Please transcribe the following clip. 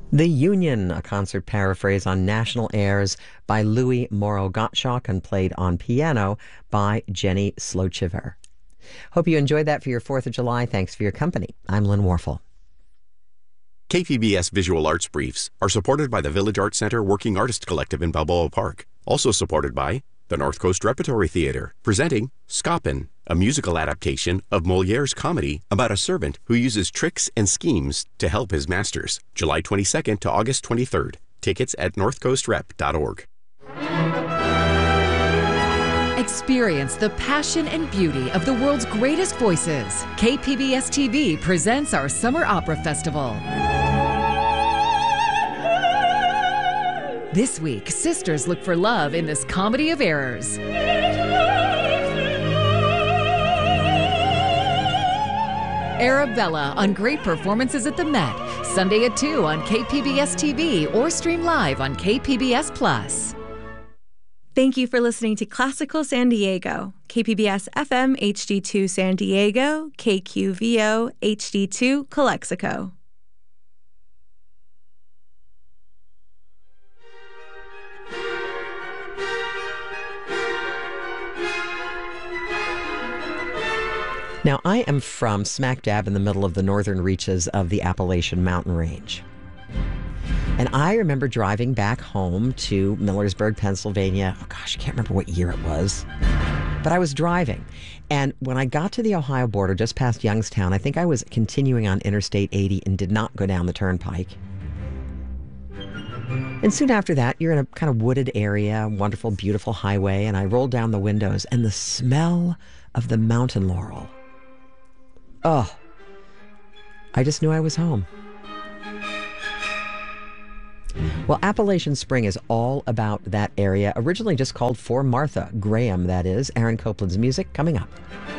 The Union, a concert paraphrase on national airs by Louis Morrow Gottschalk and played on piano by Jenny Slochiver. Hope you enjoyed that for your 4th of July. Thanks for your company. I'm Lynn Warfel. KPBS Visual Arts Briefs are supported by the Village Arts Center Working Artist Collective in Balboa Park. Also supported by the North Coast Repertory Theater, presenting Scoppin', a musical adaptation of Moliere's comedy about a servant who uses tricks and schemes to help his masters. July 22nd to August 23rd. Tickets at northcoastrep.org. Experience the passion and beauty of the world's greatest voices. KPBS TV presents our Summer Opera Festival. This week, sisters look for love in this comedy of errors. Arabella on great performances at the Met, Sunday at 2 on KPBS TV or stream live on KPBS Plus. Thank you for listening to Classical San Diego, KPBS FM HD2 San Diego, KQVO HD2 Calexico. Now, I am from smack dab in the middle of the northern reaches of the Appalachian Mountain Range. And I remember driving back home to Millersburg, Pennsylvania. Oh gosh, I can't remember what year it was. But I was driving. And when I got to the Ohio border, just past Youngstown, I think I was continuing on Interstate 80 and did not go down the turnpike. And soon after that, you're in a kind of wooded area, wonderful, beautiful highway. And I rolled down the windows and the smell of the mountain laurel. Oh, I just knew I was home. Well, Appalachian Spring is all about that area, originally just called For Martha Graham, that is. Aaron Copland's music coming up.